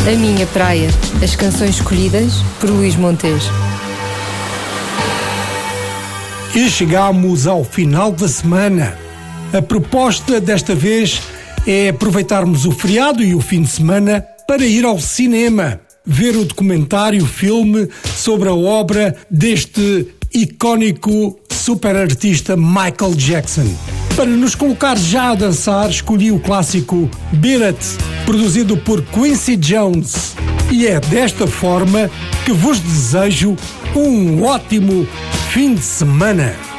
A Minha Praia. As canções escolhidas por Luís Montes. E chegamos ao final da semana. A proposta desta vez é aproveitarmos o feriado e o fim de semana para ir ao cinema, ver o filme sobre a obra deste icónico superartista Michael Jackson. Para nos colocar já a dançar, escolhi o clássico Beat It, produzido por Quincy Jones. E é desta forma que vos desejo um ótimo fim de semana.